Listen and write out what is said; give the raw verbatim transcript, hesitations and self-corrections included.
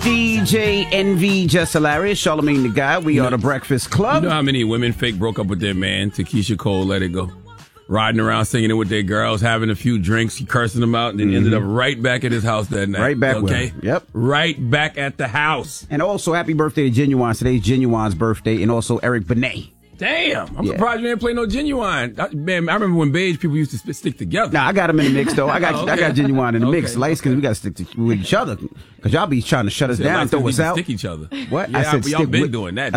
D J Envy, Just Hilarious, Charlamagne the Guy. We You are know- the Breakfast Club. You know how many women fake broke up with their man to Keisha Cole, Let It Go? Riding around singing it with their girls, having a few drinks, cursing them out, and then ended up right back at his house that night. Right back with okay? him. Yep. Right back at the house. And also, happy birthday to Genuine. Today's Genuine's birthday, and also Eric Benet. Damn. I'm Yeah. surprised you didn't play no Genuine. I, man, I remember when beige people used to sp- stick together. Nah, I got him in the mix, though. I got Oh, I okay. got Genuine in the mix. Okay, Lights, because we got to stick to, with each other. Because y'all be trying to shut us Said down, lights throw need us to out. Stick each other. What? Yeah, I said y'all stick been with- doing that.